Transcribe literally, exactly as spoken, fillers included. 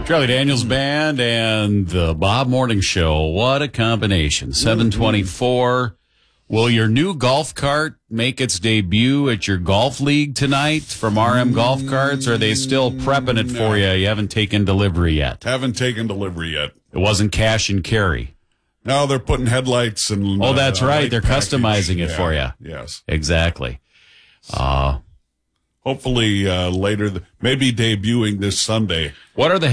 Charlie Daniels Band and the Bob Morning Show. What a combination. seven twenty-four. Will your new golf cart make its debut at your golf league tonight from R M Golf Carts? Or are they still prepping it for you? You haven't taken delivery yet. Haven't taken delivery yet. It wasn't cash and carry. No, they're putting headlights and... Oh, that's uh, right. They're package. customizing it Yeah, for you. Yes. Exactly. Uh, Hopefully uh, later, th- maybe debuting this Sunday. what are the